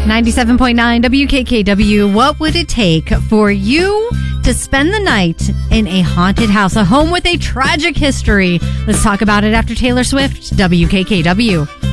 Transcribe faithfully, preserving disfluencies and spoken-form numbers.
ninety-seven point nine W K K W. What would it take for you to spend the night in a haunted house, a home with a tragic history? Let's talk about it after Taylor Swift. W K K W.